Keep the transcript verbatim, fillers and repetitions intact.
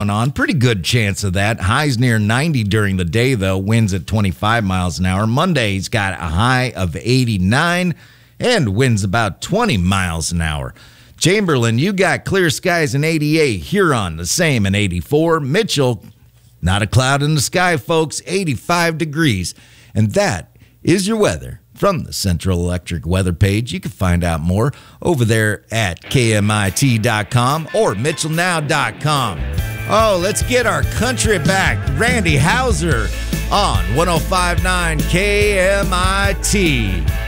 on. Pretty good chance of that. Highs near ninety during the day, though. Winds at twenty-five miles an hour. Monday's got a high of eighty-nine and winds about twenty miles an hour. Chamberlain, you got clear skies in eighty-eight. Huron, the same in eighty-four. Mitchell, not a cloud in the sky, folks, eighty-five degrees. And that is your weather from the Central Electric weather page. You can find out more over there at K M I T dot com or Mitchell Now dot com. Oh, let's get our country back. Randy Houser on one oh five point nine K M I T.